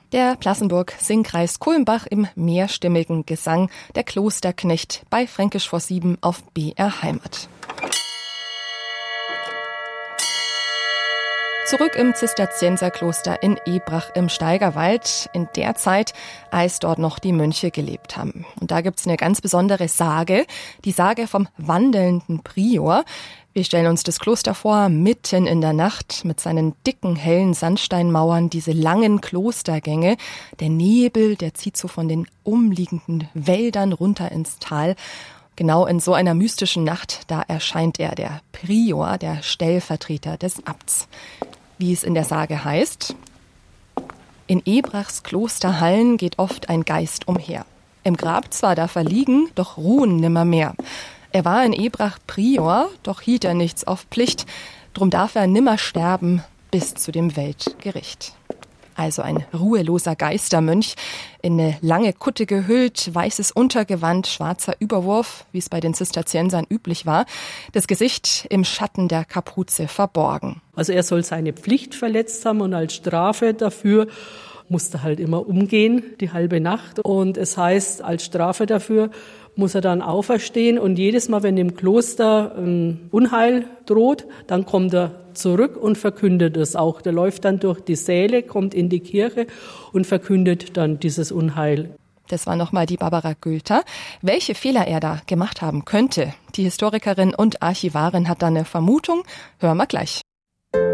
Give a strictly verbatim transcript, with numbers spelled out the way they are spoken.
Der Plassenburg-Singkreis Kulmbach im mehrstimmigen Gesang Der Klosterknecht bei Fränkisch vor sieben auf B R Heimat. Zurück im Zisterzienserkloster in Ebrach im Steigerwald, in der Zeit, als dort noch die Mönche gelebt haben. Und da gibt's eine ganz besondere Sage, die Sage vom wandelnden Prior. Wir stellen uns das Kloster vor, mitten in der Nacht, mit seinen dicken, hellen Sandsteinmauern, diese langen Klostergänge. Der Nebel, der zieht so von den umliegenden Wäldern runter ins Tal. Genau in so einer mystischen Nacht, da erscheint er, der Prior, der Stellvertreter des Abts. Wie es in der Sage heißt: In Ebrachs Klosterhallen geht oft ein Geist umher. Im Grab zwar darf er liegen, doch ruhen nimmermehr. Er war in Ebrach Prior, doch hielt er nichts auf Pflicht. Drum darf er nimmer sterben bis zu dem Weltgericht. Also ein ruheloser Geistermönch, in eine lange Kutte gehüllt, weißes Untergewand, schwarzer Überwurf, wie es bei den Zisterziensern üblich war, das Gesicht im Schatten der Kapuze verborgen. Also er soll seine Pflicht verletzt haben und als Strafe dafür musste halt immer umgehen, die halbe Nacht. Und es heißt, als Strafe dafür muss er dann auferstehen und jedes Mal, wenn im Kloster ähm, Unheil droht, dann kommt er zurück und verkündet es auch. Der läuft dann durch die Säle, kommt in die Kirche und verkündet dann dieses Unheil. Das war nochmal die Barbara Gülter. Welche Fehler er da gemacht haben könnte, die Historikerin und Archivarin hat da eine Vermutung. Hören wir gleich.